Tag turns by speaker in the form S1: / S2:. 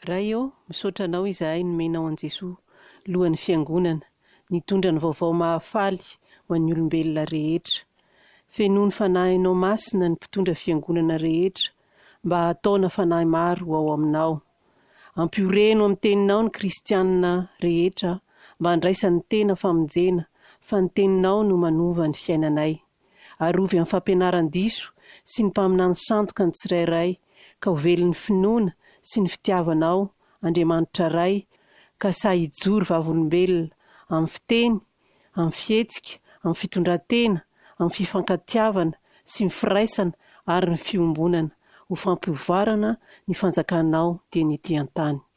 S1: Ray misaotra anao izahay nomenao an Jesoa lohan'ny fiangonana, nitondra ny vaovao mahafaly ho an'ny olombelona rehetra. Fenoany fanahinao masina ny mpitondra fiangonana rehetra, mba hataona fanahy maro ao aminao. Ampioreno amin'ny teninao ny kristianina rehetra, mba handraisany tena famonjena, fa ny teninao no manova ny fiainanay. Arovy amin'ny fampianaran-diso sy ny mpaminany sandoka ny tsirairay, ka ho velon'ny finoana sy ny fitiavanao, Andriamanitra ray, ka sahijoro vavolombelona amin'ny fiteny, amin'ny fihetsika, amin'ny fitondran-tena, amin'ny fifankatiavana sy ny firaisana ary ny fiombonana, ho fampivoarana ny fanjakanao dia ny ety an-tany.